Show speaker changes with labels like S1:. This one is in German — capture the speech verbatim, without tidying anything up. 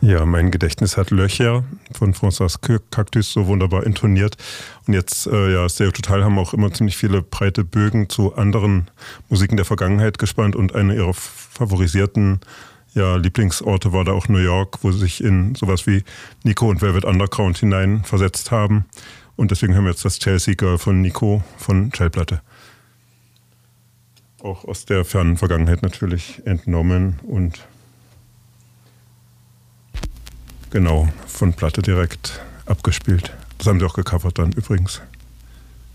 S1: Ja, mein Gedächtnis hat Löcher von François Cactus so wunderbar intoniert. Und jetzt, äh, ja, Stereo Total haben auch immer ziemlich viele breite Bögen zu anderen Musiken der Vergangenheit gespannt. Und eine ihrer favorisierten ja, Lieblingsorte war da auch New York, wo sie sich in sowas wie Nico und Velvet Underground hinein versetzt haben. Und deswegen haben wir jetzt das Chelsea Girl von Nico von Schallplatte. Auch aus der fernen Vergangenheit natürlich entnommen und genau, von Platte direkt abgespielt. Das haben sie auch gecovert dann übrigens.